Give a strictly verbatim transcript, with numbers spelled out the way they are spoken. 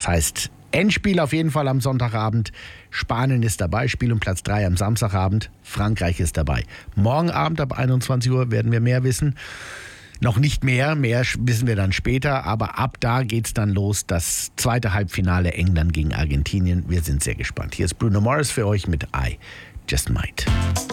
heißt, Endspiel auf jeden Fall am Sonntagabend. Spanien ist dabei, Spiel um Platz drei am Samstagabend. Frankreich ist dabei. Morgen Abend ab einundzwanzig Uhr werden wir mehr wissen. Noch nicht mehr, mehr wissen wir dann später, aber ab da geht's dann los, das zweite Halbfinale England gegen Argentinien. Wir sind sehr gespannt. Hier ist Bruno Mars für euch mit I Just Might.